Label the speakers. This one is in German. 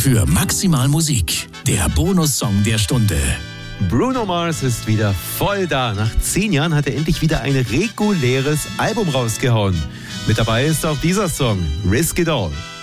Speaker 1: für Maximal Musik, der Bonussong der Stunde.
Speaker 2: Bruno Mars ist wieder voll da. Nach 10 Jahren hat er endlich wieder ein reguläres Album rausgehauen. Mit dabei ist auch dieser Song, Risk It All.